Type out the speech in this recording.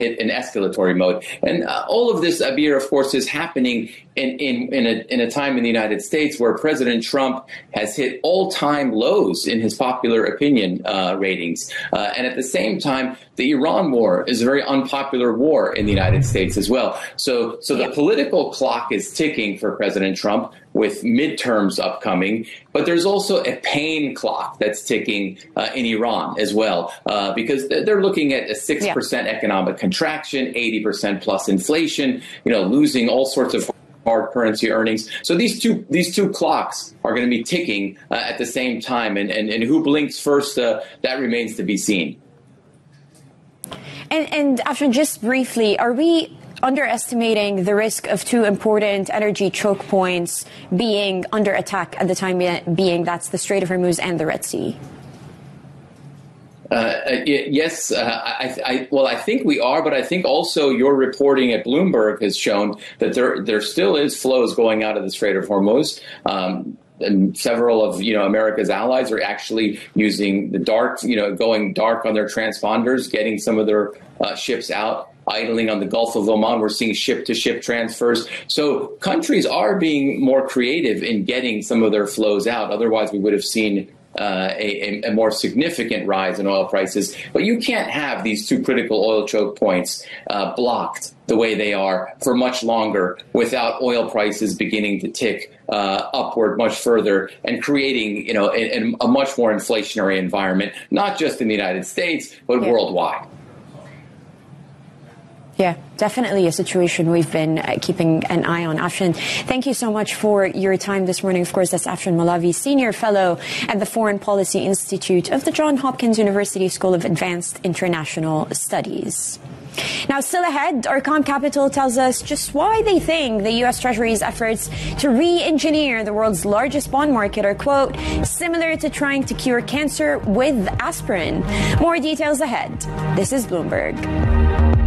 hit an escalatory mode. And all of this, Abir, of course, is happening in a time in the United States where President Trump has hit all-time lows in his popular opinion ratings. And at the same time, the Iran war is a very unpopular war in the United States as well. So the political clock is ticking for President Trump with midterms upcoming, but there's also a pain clock that's ticking in Iran as well, because they're looking at a 6% economic contraction, 80% plus inflation, losing all sorts of hard currency earnings. So these two clocks are going to be ticking at the same time, and who blinks first, that remains to be seen. And Afshan, just briefly, are we underestimating the risk of two important energy choke points being under attack at the time being? That's the Strait of Hormuz and the Red Sea. Yes, I think we are, but I think also your reporting at Bloomberg has shown that there still is flows going out of the Strait of Hormuz. And several of America's allies are actually using the dark, going dark on their transponders, getting some of their ships out, idling on the Gulf of Oman. We're seeing ship-to-ship transfers. So countries are being more creative in getting some of their flows out. Otherwise, we would have seen a more significant rise in oil prices. But you can't have these two critical oil choke points blocked the way they are for much longer without oil prices beginning to tick upward much further and creating, a much more inflationary environment, not just in the United States, but worldwide. Yeah, definitely a situation we've been keeping an eye on. Afshan, thank you so much for your time this morning. Of course, that's Afshan Malavi, Senior Fellow at the Foreign Policy Institute of the Johns Hopkins University School of Advanced International Studies. Now, still ahead, Arqam Capital tells us just why they think the U.S. Treasury's efforts to re-engineer the world's largest bond market are, quote, similar to trying to cure cancer with aspirin. More details ahead. This is Bloomberg.